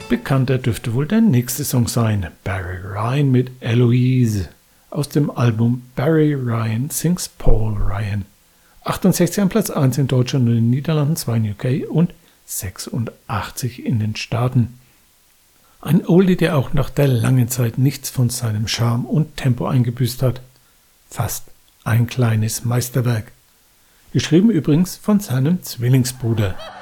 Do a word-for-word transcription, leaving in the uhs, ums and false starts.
Bekannter dürfte wohl der nächste Song sein, Barry Ryan mit Eloise aus dem Album Barry Ryan Sings Paul Ryan. achtundsechzig an Platz eins in Deutschland und in den Niederlanden, zwei in U K und sechsundachtzig in den Staaten. Ein Oldie, der auch nach der langen Zeit nichts von seinem Charme und Tempo eingebüßt hat. Fast ein kleines Meisterwerk. Geschrieben übrigens von seinem Zwillingsbruder.